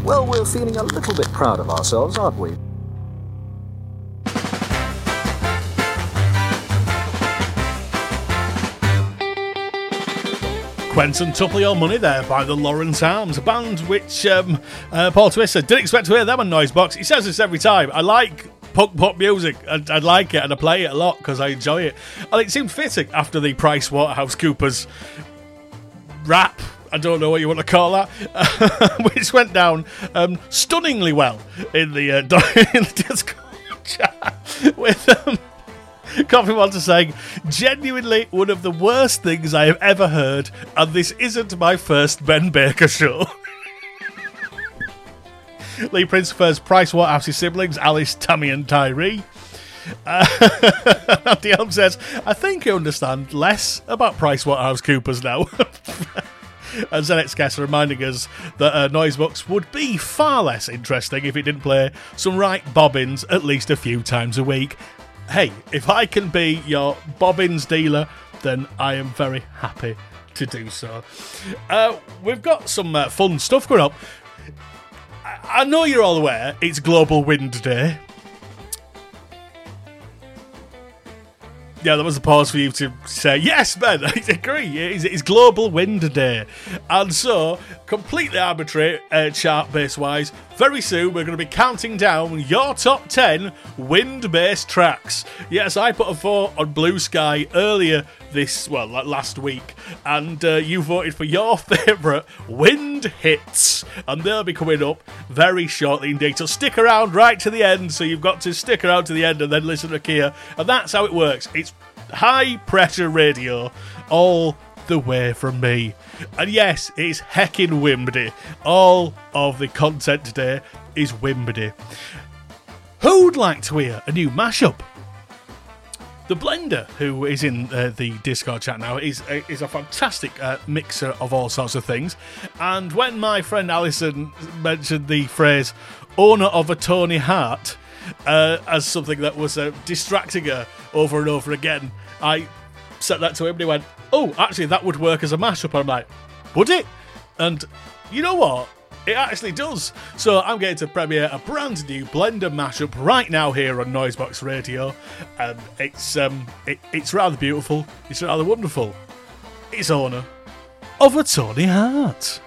Well, we're feeling a little bit proud of ourselves, aren't we? Quentin Tupley Your Money there by the Lawrence Arms, a band which Paul Twister didn't expect to hear them on Noisebox. He says this every time. I like pop music. I like it and I play it a lot because I enjoy it. And it seemed fitting after the PricewaterhouseCoopers rap, I don't know what you want to call that, which went down stunningly well in the Discord chat with Coffee Monster saying, genuinely one of the worst things I have ever heard, and this isn't my first Ben Baker show. Lee Prince prefers Pricewaterhouse's siblings, Alice, Tammy and Tyree. Andy Elm says, I think you understand less about PricewaterhouseCoopers now. And ZX Guest reminding us that Noisebox would be far less interesting if it didn't play some right bobbins at least a few times a week. Hey, if I can be your bobbins dealer, then I am very happy to do so. We've got some fun stuff going up. I know you're all aware it's Global Wind Day. Yeah, that was a pause for you to say, yes, Ben, I agree, it's Global Wind Day. And so, completely arbitrary, chart-based wise, very soon we're going to be counting down your top 10 wind-based tracks. Yes, I put a vote on Blue Sky earlier last week, and you voted for your favourite wind hits, and they'll be coming up very shortly indeed. So stick around right to the end, so you've got to stick around to the end and then listen to Kia, and that's how it works. It's high-pressure radio all the way from me. And yes, it's heckin' Wimbledon. All of the content today is Wimbledon. Who'd like to hear a new mashup? The Blender, who is in the Discord chat now, is a fantastic mixer of all sorts of things. And when my friend Alison mentioned the phrase owner of a Tony Hart as something that was distracting her over and over again, I said that to him and he went, oh, actually that would work as a mashup. I'm like, would it? And you know what? It actually does. So I'm going to premiere a brand new Blender mashup right now here on Noisebox Radio, and it's rather beautiful. It's rather wonderful. It's owner of a Tony Hart.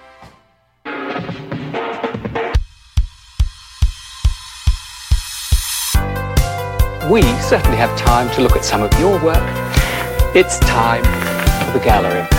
We certainly have time to look at some of your work. It's time for the gallery.